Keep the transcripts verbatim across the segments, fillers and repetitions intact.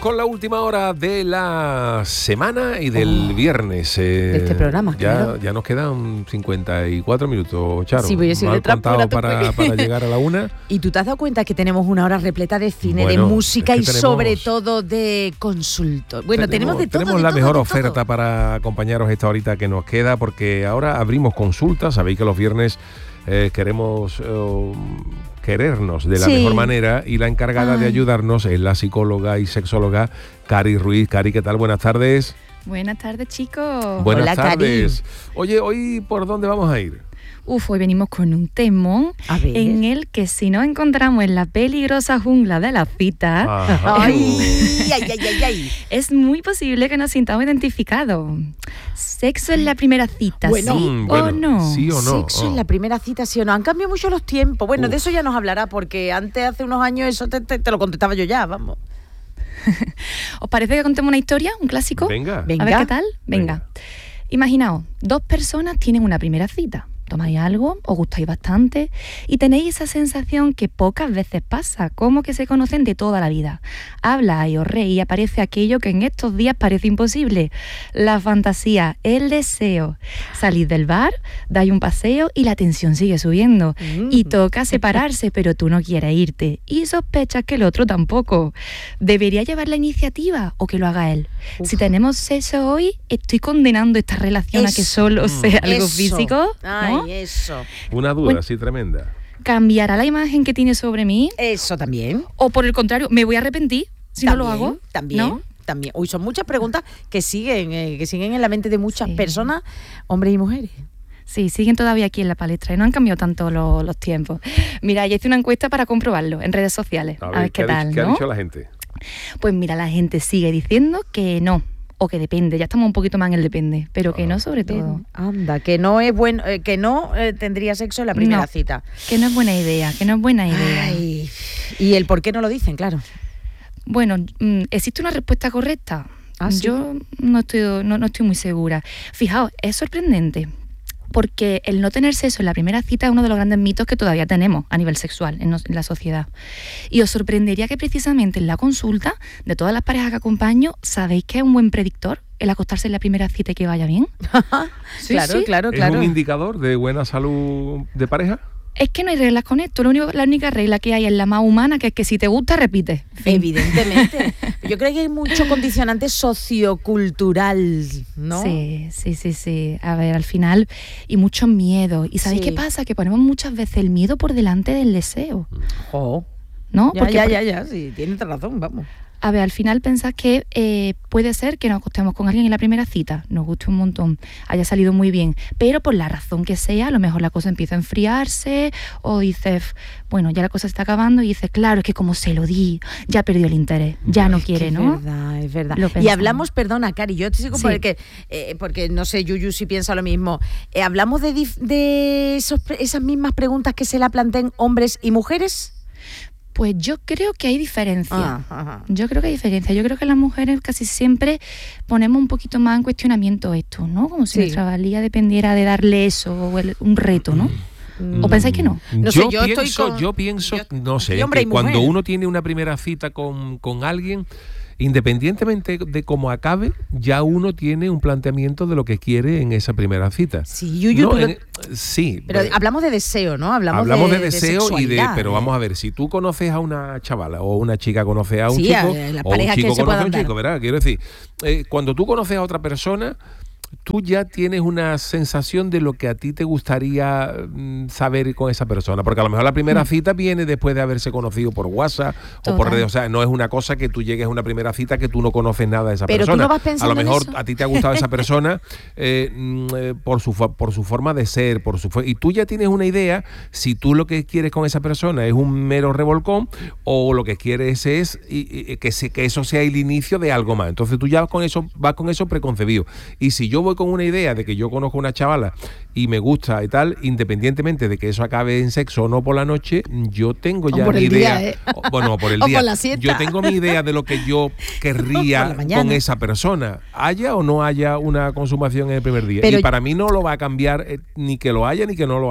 Con la última hora de la semana y del oh, viernes. Eh, de este programa, ya, claro. Ya nos quedan cincuenta y cuatro minutos, Charo. Sí, voy a Mal contado para, para llegar a la una. ¿Y tú te has dado cuenta que tenemos una hora repleta de cine, bueno, de música es que y tenemos, sobre todo de consultos? Bueno, tenemos, tenemos de todo. Tenemos de la todo, mejor de oferta todo. para acompañaros esta horita que nos queda, porque ahora abrimos consultas. Sabéis que los viernes eh, queremos... Uh, querernos de la sí. mejor manera, y la encargada Ay. de ayudarnos es la psicóloga y sexóloga Cari Ruiz. Cari, ¿qué tal? Buenas tardes. Buenas tardes, chicos. Buenas Hola, tardes. Cari. Oye, ¿hoy por dónde vamos a ir? Uf, hoy venimos con un temón en el que si nos encontramos en la peligrosa jungla de las citas, ay, ay, ay, ay, ay. es muy posible que nos sintamos identificados. ¿Sexo en la primera cita, bueno, sí mm, bueno, o no? ¿Sí o no? ¿Sexo oh. en la primera cita, sí o no? Han cambiado mucho los tiempos. Bueno, Uf. de eso ya nos hablará, porque antes, hace unos años, eso te, te, te lo contestaba yo ya, vamos. ¿Os parece que contemos una historia, un clásico? Venga. Venga. A ver qué tal. Venga. Venga. Imaginaos, dos personas tienen una primera cita. Tomáis algo, os gustáis bastante y tenéis esa sensación que pocas veces pasa, como que se conocen de toda la vida. Habláis, os reís y aparece aquello que en estos días parece imposible. La fantasía, el deseo. Salís del bar, dais un paseo y la tensión sigue subiendo. Mm. Y toca separarse, pero tú no quieres irte. Y sospechas que el otro tampoco. ¿Debería llevar la iniciativa o que lo haga él? Uf. Si tenemos sexo hoy, estoy condenando esta relación eso. a que solo sea mm. algo eso. físico, Ay, ¿no? eso. Una duda Bueno, así tremenda. ¿Cambiará la imagen que tiene sobre mí? Eso también. ¿O por el contrario, me voy a arrepentir si también, no lo hago? También, ¿no? también. Uy, son muchas preguntas que siguen, eh, que siguen en la mente de muchas Sí. personas, hombres y mujeres. Sí, siguen todavía aquí en la palestra y no han cambiado tanto los, los tiempos. Mira, ya hice una encuesta para comprobarlo en redes sociales. A A ver, ver, qué, ¿qué, tal, ha, ¿qué ¿no? ha dicho la gente? Pues mira, la gente sigue diciendo que no. O que depende, ya estamos un poquito más en el depende, pero que no sobre todo. Anda, que no es bueno, eh, que no eh, tendría sexo en la primera no, cita. Que no es buena idea, que no es buena idea. Ay, y el por qué no lo dicen, claro. Bueno, ¿existe una respuesta correcta? ¿Ah, sí? Yo no estoy, no, no estoy muy segura. Fijaos, es sorprendente. Porque el no tener sexo en la primera cita es uno de los grandes mitos que todavía tenemos a nivel sexual en, nos, en la sociedad. Y os sorprendería que precisamente en la consulta de todas las parejas que acompaño, ¿sabéis que es un buen predictor el acostarse en la primera cita y que vaya bien? Sí, claro, sí. claro, claro. ¿Es un indicador de buena salud de pareja? Es que no hay reglas con esto. Lo único, la única regla que hay es la más humana, que es que si te gusta, repite. Fin. Evidentemente. Yo creo que hay mucho condicionante sociocultural, ¿no? Sí, sí, sí, sí. A ver, al final, y mucho miedo. ¿Y sabéis sí. qué pasa? Que ponemos muchas veces el miedo por delante del deseo. Oh. ¿No? Ya, Porque, ya, ya, ya, sí, tienes razón, vamos. A ver, al final pensás que eh, puede ser que nos acostemos con alguien en la primera cita, nos guste un montón, haya salido muy bien, pero por la razón que sea, a lo mejor la cosa empieza a enfriarse, o dices, bueno, ya la cosa se está acabando, y dices, claro, es que como se lo di, ya perdió el interés, ya no quiere, es ¿no? Es verdad, es verdad. Lo Y pensamos. hablamos, perdona, Cari, yo te sigo Sí. porque, eh, porque no sé, Yuyu si piensa lo mismo. Eh, ¿Hablamos de, dif- de esos, esas mismas preguntas que se la planteen hombres y mujeres? Pues yo creo que hay diferencia. Ah, ajá. Yo creo que hay diferencia. Yo creo que las mujeres casi siempre ponemos un poquito más en cuestionamiento esto, ¿no? Como si Sí. nuestra valía dependiera de darle eso o el- un reto, ¿no? ¿O pensáis que no? No yo, sé, yo estoy pienso, con- yo pienso, yo- no sé, y hombre que y cuando mujer. uno tiene una primera cita con, con alguien, independientemente de cómo acabe, ya uno tiene un planteamiento de lo que quiere en esa primera cita. Sí, Yuyu, No, tú lo- en- sí. Pero eh, hablamos de deseo, ¿no? Hablamos, Hablamos de, de deseo y de, sexualidad, pero ¿eh? vamos a ver, si tú conoces a una chavala o una chica conoce a un Sí, chico, a- a las o un parejas que chico se conoce a un puedan chico, dar. ¿verdad? Quiero decir, eh, cuando tú conoces a otra persona, tú ya tienes una sensación de lo que a ti te gustaría mm, saber con esa persona, porque a lo mejor la primera cita viene después de haberse conocido por WhatsApp o por Total. redes, o sea, no es una cosa que tú llegues a una primera cita que tú no conoces nada de esa Pero tú persona. no vas a pensando lo en mejor eso. a ti te ha gustado esa persona eh, mm, eh, por su fo- por su forma de ser, por su fo- y tú ya tienes una idea si tú lo que quieres con esa persona es un mero revolcón o lo que quieres es y- y- que se, que eso sea el inicio de algo más. Entonces tú ya con eso vas con eso preconcebido. Y si yo voy con una idea de que yo conozco una chavala y me gusta y tal, independientemente de que eso acabe en sexo o no por la noche, yo tengo ya por mi el idea. día, ¿eh? o- bueno, por el O día. por la siesta. Yo tengo mi idea de lo que yo Por querría la mañana. con esa persona, haya o no haya una consumación en el primer día. Pero- y para mí no lo va a cambiar eh, ni que lo haya ni que no lo haya.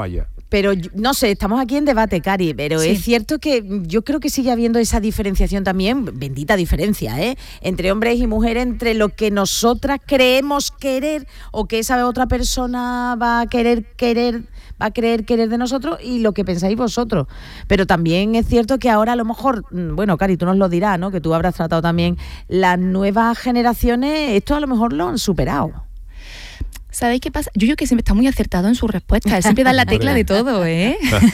Pero no sé, estamos aquí en debate, Cari, pero Sí. es cierto que yo creo que sigue habiendo esa diferenciación también, bendita diferencia, ¿eh? Entre hombres y mujeres, entre lo que nosotras creemos querer o que esa otra persona va a querer querer, va a creer querer de nosotros y lo que pensáis vosotros. Pero también es cierto que ahora a lo mejor, bueno, Cari, tú nos lo dirás, ¿no? Que tú habrás tratado también, las nuevas generaciones, esto a lo mejor lo han superado. ¿Sabéis qué pasa? Yo creo que siempre está muy acertado en su respuesta. Él siempre da la tecla de todo, ¿eh?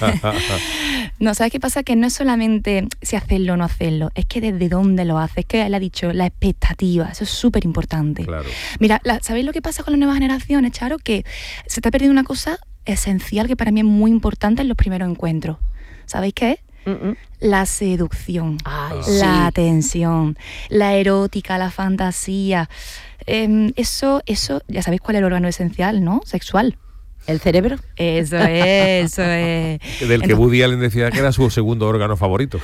No, ¿sabes qué pasa? Que no es solamente si hacerlo o no hacerlo, es que desde dónde lo haces. Es que él ha dicho la expectativa, eso es súper importante. Claro. Mira, la, ¿sabéis lo que pasa con las nuevas generaciones, Charo? Que se está perdiendo una cosa esencial que para mí es muy importante en los primeros encuentros. ¿Sabéis qué es? Mm-mm. La seducción, Ay, la sí. atención, la erótica, la fantasía. Eh, eso, eso, ya sabéis cuál es el órgano esencial, ¿no? Sexual. ¿El cerebro? Eso es, eso es. Del que Woody Allen decía que era su segundo órgano favorito.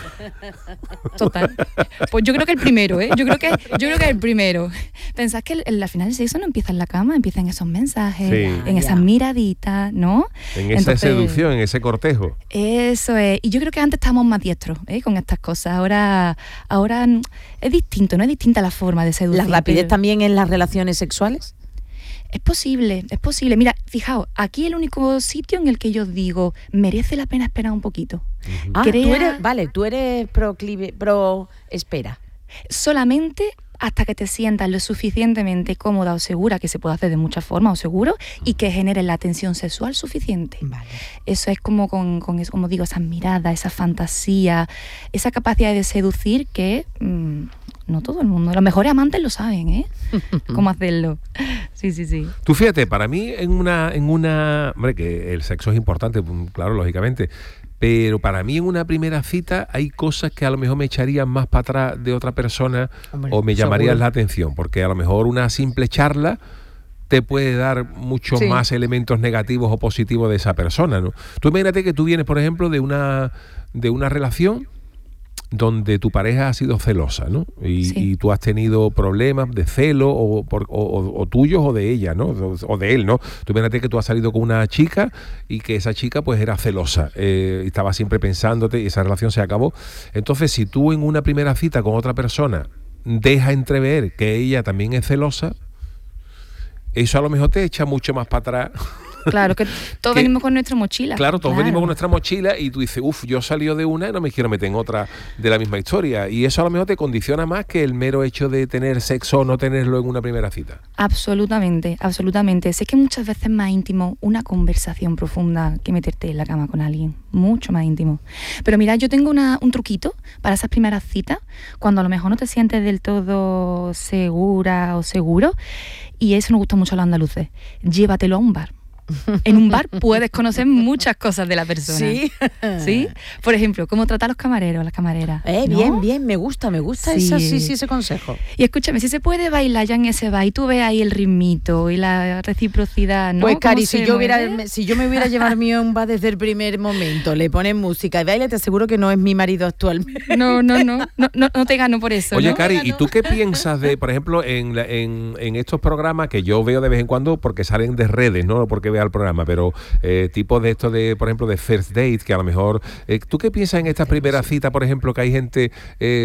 Total. Pues yo creo que el primero, ¿eh? Yo creo que, yo creo que el primero. Pensás que el, el, al final el sexo no empieza en la cama, empieza en esos mensajes, Sí. en esas miraditas, ¿no? En esa Entonces, seducción, en ese cortejo. Eso es. Y yo creo que antes estábamos más diestros, ¿eh? Con estas cosas. Ahora, ahora mm, es distinto, ¿no? Es distinta la forma de seducir. ¿La rapidez pero- también en las relaciones sexuales? Es posible, es posible. Mira, fijaos, aquí el único sitio en el que yo digo merece la pena esperar un poquito. Ah, Crea- tú eres, vale, tú eres proclive, pro espera. Solamente hasta que te sientas lo suficientemente cómoda o segura, que se puede hacer de muchas formas o seguro, y que genere la tensión sexual suficiente. Vale. Eso es como con, con eso, como digo, esas miradas, esa fantasía, esa capacidad de seducir que mmm, no todo el mundo, los mejores amantes lo saben, ¿eh? Cómo hacerlo. Sí, sí, sí. Tú fíjate, para mí en una, en una, hombre, que el sexo es importante, claro, lógicamente, pero para mí en una primera cita hay cosas que a lo mejor me echarían más para atrás de otra persona. Hombre, o me seguro. llamarían la atención, porque a lo mejor una simple charla te puede dar muchos Sí. más elementos negativos o positivos de esa persona, ¿no? Tú imagínate que tú vienes, por ejemplo, de una, de una relación donde tu pareja ha sido celosa, ¿no? Y, Sí. y tú has tenido problemas de celo o, por, o, o- o tuyos o de ella, ¿no? O, o de él, ¿no? Tú imagínate que tú has salido con una chica y que esa chica pues era celosa, eh, y estaba siempre pensándote y esa relación se acabó. Entonces, si tú en una primera cita con otra persona deja entrever que ella también es celosa, eso a lo mejor te echa mucho más para atrás. Claro, que todos Que- venimos con nuestra mochila. Claro, todos venimos con nuestra mochila y tú dices, uff, yo salí de una y no me quiero meter en otra de la misma historia. Y eso a lo mejor te condiciona más que el mero hecho de tener sexo o no tenerlo en una primera cita. Absolutamente, absolutamente. Sé que muchas veces es más íntimo una conversación profunda que meterte en la cama con alguien. Mucho más íntimo. Pero mira, yo tengo una, un truquito para esas primeras citas, cuando a lo mejor no te sientes del todo segura o seguro, y eso nos gusta mucho a los andaluces. Llévatelo a un bar. En un bar puedes conocer muchas cosas de la persona. Sí. ¿Sí? Por ejemplo, cómo tratar a los camareros, las camareras. Eh, ¿no? bien, bien, me gusta, me gusta Sí. esa, sí, sí, ese consejo. Y escúchame, si se puede bailar ya en ese bar y tú ves ahí el ritmito y la reciprocidad, ¿no? Pues ¿Cómo Cari, se si yo hubiera, mueve? si yo me hubiera llevado mío a un bar desde el primer momento, le pones música y baile, te aseguro que no es mi marido actualmente. No, no, no, no, no, no te gano por eso, Oye, ¿no? Cari, ¿y tú qué piensas de, por ejemplo, en, la- en, en estos programas que yo veo de vez en cuando porque salen de redes, no porque vea el programa, pero eh, tipo de esto de, por ejemplo, de first date, que a lo mejor... Eh, ¿Tú qué piensas en estas primeras citas, por ejemplo, que hay gente...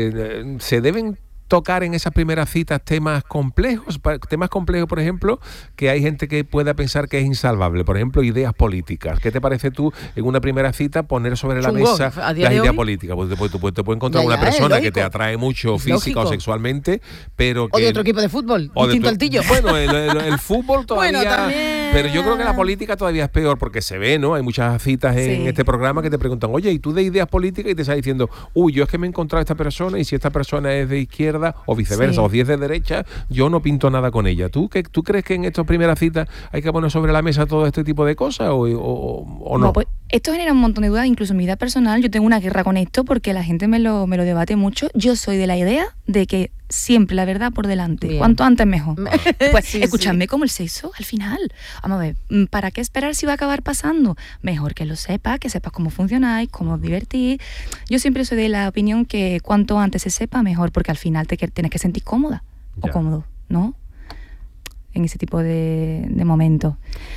Eh, ¿se deben tocar en esas primeras citas temas complejos? Pa- Temas complejos, por ejemplo, que hay gente que pueda pensar que es insalvable. Por ejemplo, ideas políticas. ¿Qué te parece tú en una primera cita poner sobre la Chungo, mesa a día las de ideas hoy. políticas? Pues te, puedes- tú puedes- te puedes encontrar Ya, una ya, es persona que te lógico. atrae mucho física o Lógico. sexualmente, pero que... O de otro equipo de fútbol, o de distinto tu- al tillo. Bueno, el, el- el fútbol todavía... Bueno, también. Pero yo creo que la política todavía es peor porque se ve, ¿no? Hay muchas citas en Sí. este programa que te preguntan, oye, ¿y tú de ideas políticas? Y te estás diciendo, uy, yo es que me he encontrado a esta persona y si esta persona es de izquierda o viceversa, Sí. o si es de derecha, yo no pinto nada con ella. ¿Tú, qué, ¿Tú crees que en estas primeras citas hay que poner sobre la mesa todo este tipo de cosas o, o- o no? No, pues esto genera un montón de dudas, incluso en mi vida personal. Yo tengo una guerra con esto porque la gente me lo, me lo debate mucho. Yo soy de la idea de que siempre la verdad por delante. Bien. Cuanto antes mejor. Pues Sí, escuchadme sí. como el sexo al final. Vamos a ver, ¿para qué esperar si va a acabar pasando? Mejor que lo sepas, que sepas cómo funcionáis, cómo os divertís. Yo siempre soy de la opinión que cuanto antes se sepa, mejor, porque al final te que- tienes que sentir cómoda o Ya. cómodo, ¿no? En ese tipo de, de momentos.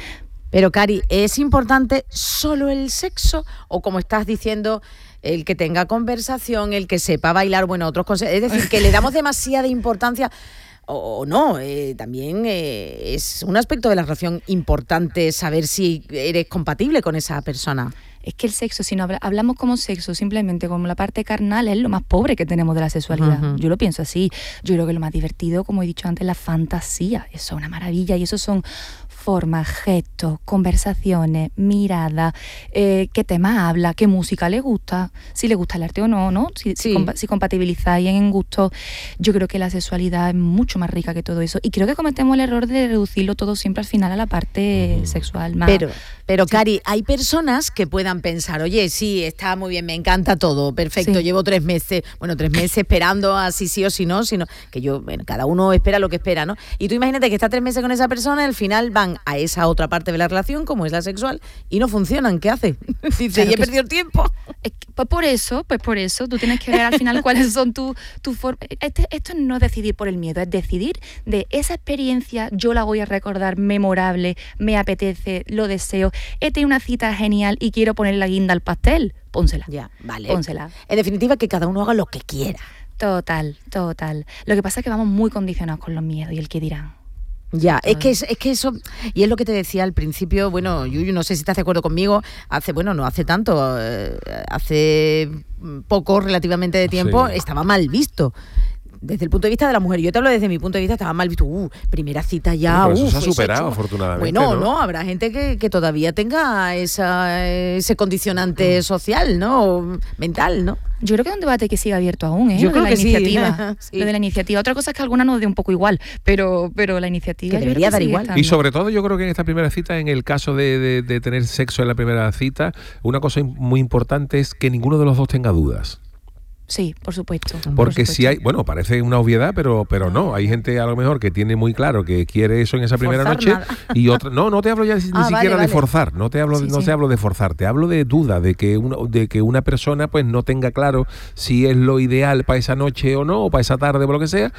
Pero, Cari, ¿es importante solo el sexo? O como estás diciendo, el que tenga conversación, el que sepa bailar, bueno, otros consejos. Es decir, que le damos demasiada importancia o, o no. Eh, también eh, es un aspecto de la relación importante saber si eres compatible con esa persona. Es que el sexo, si no hablamos como sexo, simplemente como la parte carnal, es lo más pobre que tenemos de la sexualidad. Uh-huh. Yo lo pienso así. Yo creo que lo más divertido, como he dicho antes, la fantasía. Eso es una maravilla y eso son formas, gestos, conversaciones, miradas, eh, qué tema habla, qué música le gusta, si le gusta el arte o no, ¿no? Si, sí. si, compa- si compatibilizáis en gusto, yo creo que la sexualidad es mucho más rica que todo eso. Y creo que cometemos el error de reducirlo todo siempre al final a la parte uh-huh. sexual. Más. Pero, pero sí. Cari, hay personas que puedan pensar, oye, sí, está muy bien, me encanta todo, perfecto, sí. llevo tres meses, bueno, tres meses esperando a si sí o si no, sino que yo, bueno, cada uno espera lo que espera, ¿no? Y tú imagínate que estás tres meses con esa persona y al final van a esa otra parte de la relación, como es la sexual, y no funcionan. ¿Qué hace? Dice, claro, y he perdido el tiempo. Es que, pues por eso, pues por eso, tú tienes que ver al final cuáles son tus tu formas. Este, esto no es decidir por el miedo, es decidir de esa experiencia, yo la voy a recordar memorable, me apetece, lo deseo, he tenido una cita genial y quiero poner la guinda al pastel, pónsela. Ya, vale. Pónsela. En definitiva, que cada uno haga lo que quiera. Total, total. Lo que pasa es que vamos muy condicionados con los miedos y el qué dirán. Ya, es que, es, es que eso, y es lo que te decía al principio, bueno, Yuyu, no sé si estás de acuerdo conmigo, hace, bueno, no hace tanto, eh, hace poco relativamente de tiempo, sí. estaba mal visto. Desde el punto de vista de la mujer, yo te hablo desde mi punto de vista, estaba mal visto. Uh, primera cita ya. Bueno, pero uh, eso se ha superado, hecho. afortunadamente. Bueno, ¿no? no, habrá gente que, que todavía tenga esa, ese condicionante social, ¿no? O mental, ¿no? Yo creo que es un debate que sigue abierto aún, ¿eh? Yo lo creo de la que iniciativa. Sí. Lo de la iniciativa. Otra cosa es que a alguna nos dé un poco igual, pero, pero la iniciativa que debería dar igual. Estando. Y sobre todo yo creo que en esta primera cita, en el caso de, de, de tener sexo en la primera cita, una cosa muy importante es que ninguno de los dos tenga dudas. Sí, por supuesto. Porque por supuesto. si hay, bueno, parece una obviedad, pero pero no, hay gente a lo mejor que tiene muy claro que quiere eso en esa primera Forzar noche nada. y otra, no, no te hablo ya ni Ah, siquiera vale, de vale. forzar, no te hablo, Sí, no sí. te hablo de forzar, te hablo de duda, de que una, de que una persona pues no tenga claro si es lo ideal para esa noche o no, o para esa tarde o lo que sea,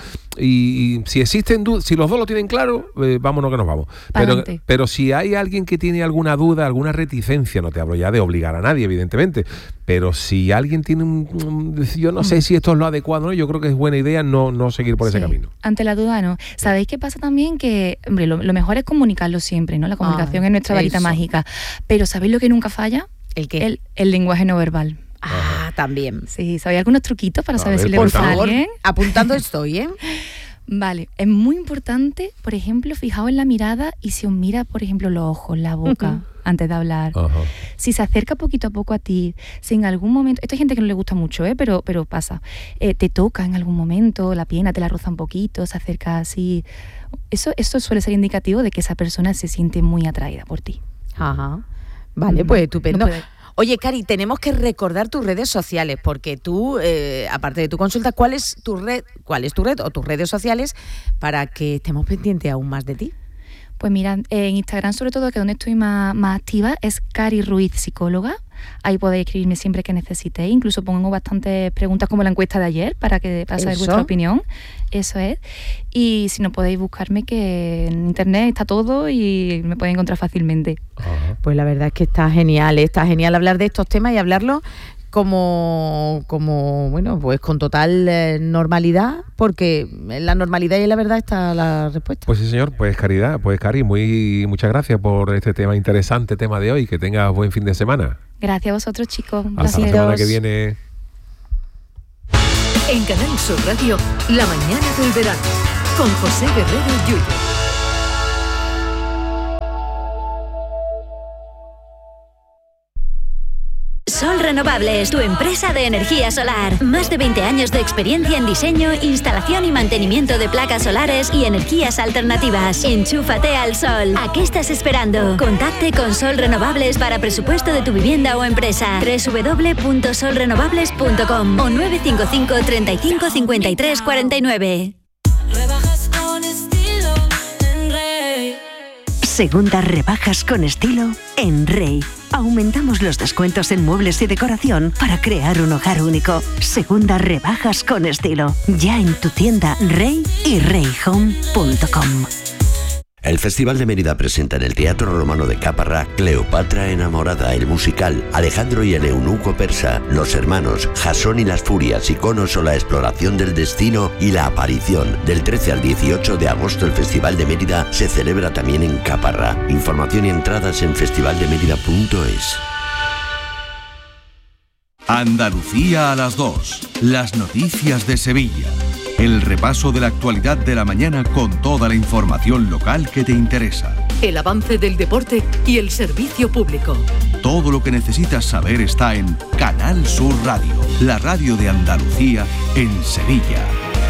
y, y si existen dudas, si los dos lo tienen claro, eh, vámonos que nos vamos. Pero, Pa'lante. pero si hay alguien que tiene alguna duda, alguna reticencia, no te hablo ya de obligar a nadie, evidentemente, pero si alguien tiene un, un yo no sé si esto es lo adecuado, ¿no? Yo creo que es buena idea no, no seguir por Sí, ese camino. Ante la duda, no. ¿Sabéis qué pasa también? Que, hombre, lo, lo mejor es comunicarlo siempre, ¿no? La comunicación Ah, es nuestra varita eso. mágica. Pero ¿sabéis lo que nunca falla? ¿El qué? El, el lenguaje no verbal. Ah, también. Sí, ¿sabéis algunos truquitos para A saber ver, si le Por gusta a favor, alguien? apuntando estoy, ¿eh? Vale, es muy importante, por ejemplo, fijaos en la mirada y si os mira, por ejemplo, los ojos, la boca, Ujú. antes de hablar. Ajá. Si se acerca poquito a poco a ti, si en algún momento, esto hay gente que no le gusta mucho, ¿eh? pero, pero pasa, eh, te toca en algún momento, la pierna te la roza un poquito, se acerca así, eso, eso suele ser indicativo de que esa persona se siente muy atraída por ti. Ajá. Vale, Mm, pues estupendo. no puede- Oye, Cari, tenemos que recordar tus redes sociales, porque tú, eh, aparte de tu consulta, ¿cuál es tu red, cuál es tu red o tus redes sociales para que estemos pendientes aún más de ti? Pues mira, en Instagram sobre todo, que es donde estoy más, más activa, es Cari Ruiz Psicóloga. Ahí podéis escribirme siempre que necesitéis. Incluso pongo bastantes preguntas como la encuesta de ayer para que para saber Eso. vuestra opinión. Eso es. Y si no podéis buscarme, que en internet está todo y me podéis encontrar fácilmente. Ajá. Pues la verdad es que está genial, ¿eh? Está genial hablar de estos temas y hablarlo como, como bueno, pues con total eh, normalidad, porque en la normalidad y en la verdad está la respuesta. Pues sí, señor, pues Caridad, pues Cari, muy muchas gracias por este tema interesante, tema de hoy, que tengas buen fin de semana. Gracias a vosotros, chicos. Hasta Gracias. la semana que Besitos. viene. En Canal Sur Radio, La mañana del verano, con José Guerrero Yuyu. Sol Renovables, tu empresa de energía solar. Más de veinte años de experiencia en diseño, instalación y mantenimiento de placas solares y energías alternativas. Enchúfate al sol. ¿A qué estás esperando? Contacte con Sol Renovables para presupuesto de tu vivienda o empresa. doble u doble u doble u punto sol renovables punto com o nueve cinco cinco, treinta y cinco, cincuenta y tres, cuarenta y nueve. Rebajas con estilo en Rey. Segundas rebajas con estilo en Rey. Aumentamos los descuentos en muebles y decoración para crear un hogar único. Segundas rebajas con estilo. Ya en tu tienda Rey y rey home punto com. El Festival de Mérida presenta en el Teatro Romano de Caparrá Cleopatra enamorada, el musical, Alejandro y el eunuco persa, Los hermanos, Jasón y las furias, Iconos o la exploración del destino y la aparición. Del trece al dieciocho de agosto el Festival de Mérida se celebra también en Caparrá. Información y entradas en festival de mérida punto es. Andalucía a las dos. Las noticias de Sevilla. El repaso de la actualidad de la mañana con toda la información local que te interesa. El avance del deporte y el servicio público. Todo lo que necesitas saber está en Canal Sur Radio, la radio de Andalucía en Sevilla.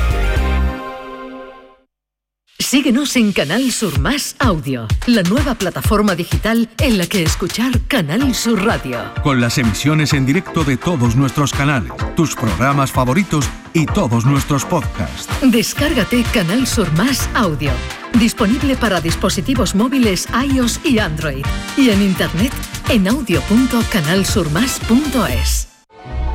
Síguenos en Canal Sur Más Audio, la nueva plataforma digital en la que escuchar Canal Sur Radio. Con las emisiones en directo de todos nuestros canales, tus programas favoritos y todos nuestros podcasts. Descárgate Canal Sur Más Audio, disponible para dispositivos móviles iOS y Android, y en internet en audio punto canal sur más punto es.